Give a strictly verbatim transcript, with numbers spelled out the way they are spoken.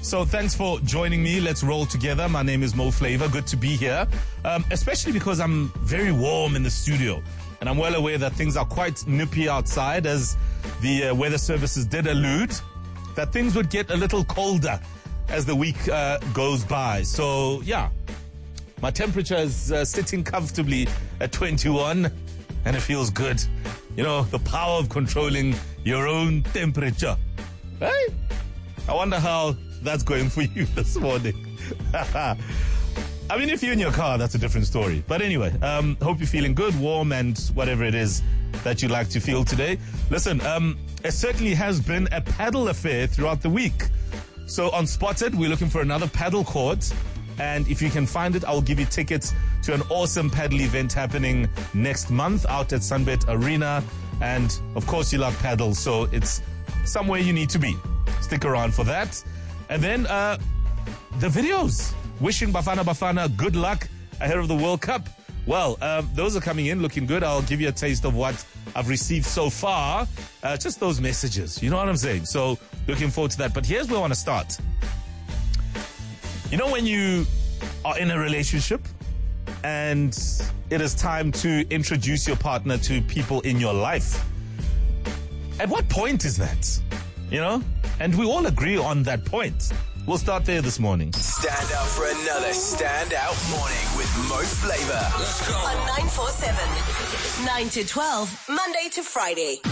So thanks for joining me. Let's roll together. My name is Mo Flava. Good to be here, um, especially because I'm very warm in the studio. And I'm well aware that things are quite nippy outside, as the uh, weather services did allude that things would get a little colder as the week uh, goes by. So, yeah, my temperature is uh, sitting comfortably at twenty-one, and it feels good. You know, the power of controlling your own temperature. Hey? I wonder how that's going for you this morning. I mean, if you're in your car, that's a different story. But anyway, um, hope you're feeling good, warm, and whatever it is that you like to feel today. Listen, um, it certainly has been a paddle affair throughout the week. So on Spotted, we're looking for another paddle court. And if you can find it, I'll give you tickets to an awesome paddle event happening next month out at Sunbet Arena. And of course, you love paddle, so it's somewhere you need to be. Stick around for that. And then uh, the videos. Wishing Bafana Bafana good luck ahead of the World Cup. Well, um, those are coming in looking good. I'll give you a taste of what I've received so far. Uh, just those messages. You know what I'm saying? So looking forward to that. But here's where I want to start. You know when you are in a relationship and it is time to introduce your partner to people in your life? At what point is that? You know? And we all agree on that point. We'll start there this morning. Stand up for another standout morning with Mo Flava. Let's go. On nine four seven, nine to twelve, Monday to Friday.